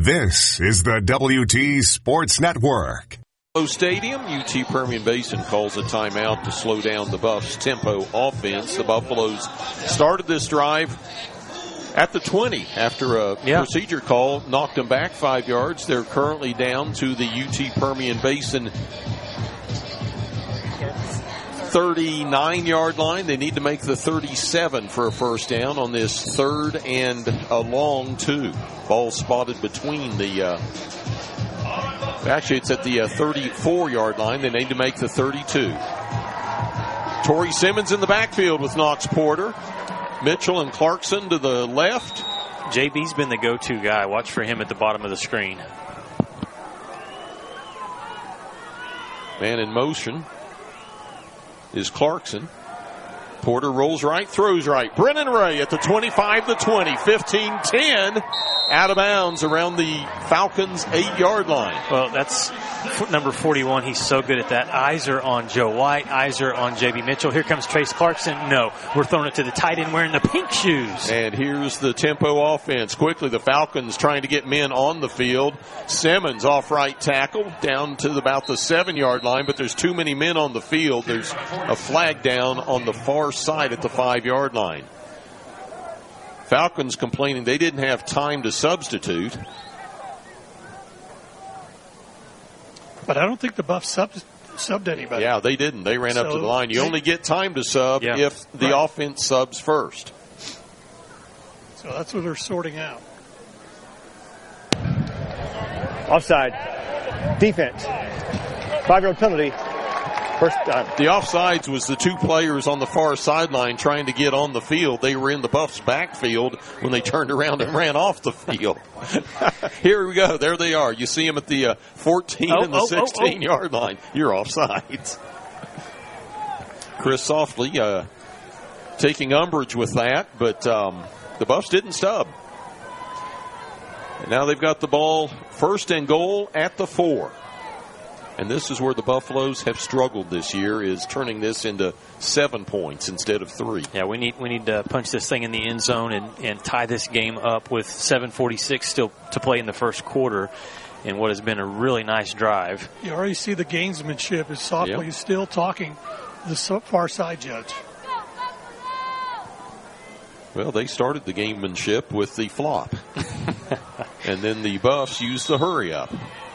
This is the WT Sports Network. Stadium, UT Permian Basin calls a timeout to slow down the Buffs' tempo offense. The Buffaloes started this drive at the 20 after a procedure call knocked them back 5 yards. They're currently down to the UT Permian Basin 39-yard line. They need to make the 37 for a first down on this third and a long two. Ball spotted between the actually, it's at the 34-yard line. They need to make the 32. Torrey Simmons in the backfield with Knox Porter. Mitchell and Clarkson to the left. JB's been the go-to guy. Watch for him at the bottom of the screen. Man in motion is Clarkson. Porter rolls right, throws right. Brennan Ray at the 25, the 20, 15-10. Out of bounds around the Falcons' 8-yard line. Well, that's number 41. He's so good at that. Eyes are on Joe White. Eyes are on J.B. Mitchell. Here comes Trace Clarkson. No, we're throwing it to the tight end wearing the pink shoes. And here's the tempo offense. Quickly, the Falcons trying to get men on the field. Simmons off right tackle down to about the 7-yard line, but there's too many men on the field. There's a flag down on the far side at the 5-yard line. Falcons complaining they didn't have time to substitute. But I don't think the Buffs subbed anybody. Yeah, they didn't. They ran up to the line. You only get time to sub if the offense subs first. So that's what they're sorting out. Offside. Defense. 5-yard penalty. First time. The offsides was the two players on the far sideline trying to get on the field. They were in the Buffs' backfield when they turned around and ran off the field. Here we go. There they are. You see them at the 14 and the 16-yard line. You're offsides. Chris Softly taking umbrage with that, but the Buffs didn't stub. And now they've got the ball first and goal at the 4. And this is where the Buffaloes have struggled this year, is turning this into 7 points instead of 3. Yeah, we need to punch this thing in the end zone and tie this game up with 7:46 still to play in the first quarter in what has been a really nice drive. You already see the gamesmanship as Softly is still talking to the far side judge. Well, they started the gamemanship with the flop. And then the Buffs used the hurry up.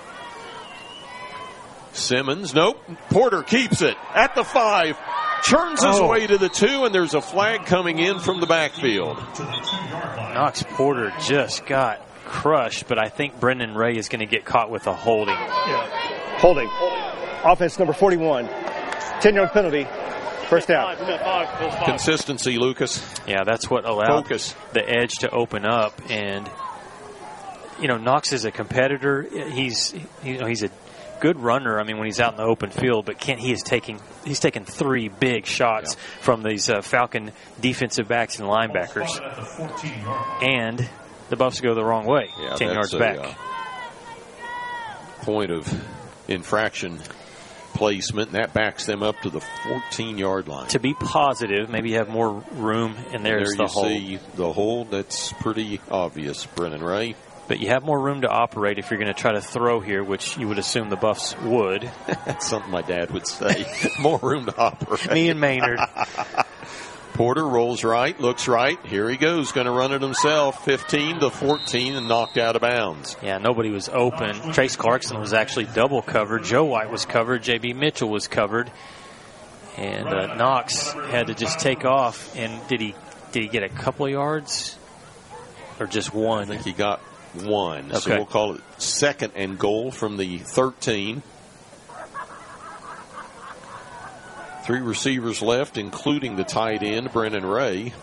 Simmons, nope. Porter keeps it at the 5. Churns his way to the 2, and there's a flag coming in from the backfield. Knox Porter just got crushed, but I think Brendan Ray is going to get caught with a holding. Yeah. Holding. Offense number 41. 10-yard penalty. First down. Consistency, Lucas. Yeah, that's what allowed the edge to open up. And, Knox is a competitor. He's a good runner, when he's out in the open field, but he's taken 3 big shots from these Falcon defensive backs and linebackers. And the Buffs go the wrong way, 10 yards back. Point of infraction placement, and that backs them up to the 14-yard line. To be positive, maybe you have more room, and there's the hold. See the hold. That's pretty obvious, Brennan Ray. But you have more room to operate if you're going to try to throw here, which you would assume the Buffs would. That's something my dad would say. More room to operate. Me and Maynard. Porter rolls right, looks right. Here he goes, going to run it himself. 15-14 and knocked out of bounds. Yeah, nobody was open. Trace Clarkson was actually double covered. Joe White was covered. J.B. Mitchell was covered. And Knox had to just take off. And did he get a couple of yards? Or just one? I think he got 1. Okay. So we'll call it second and goal from the 13. 3 receivers left, including the tight end, Brennan Ray.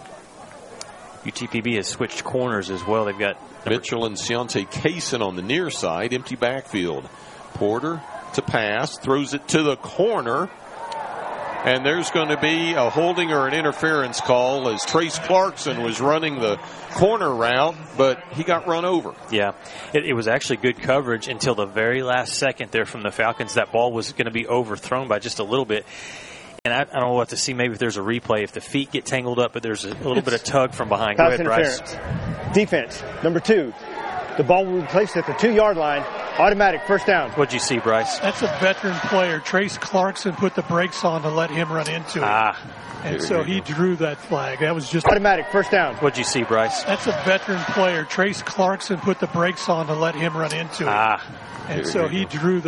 UTPB has switched corners as well. They've got Mitchell and Ciante Kaysen on the near side, empty backfield. Porter to pass, throws it to the corner. And there's going to be a holding or an interference call as Trace Clarkson was running the corner route, but he got run over. Yeah, it was actually good coverage until the very last second there from the Falcons. That ball was going to be overthrown by just a little bit. And I don't know what to see. Maybe if there's a replay, if the feet get tangled up, but there's a little bit of tug from behind. Go ahead, Bryce. Defense, number 2. The ball will be placed at the 2-yard line. Automatic first down. What'd you see, Bryce? That's a veteran player. Trace Clarkson put the brakes on to let him run into it. And so he drew that flag. That was just automatic first down. What'd you see, Bryce? That's a veteran player. Trace Clarkson put the brakes on to let him run into it. And so he drew that.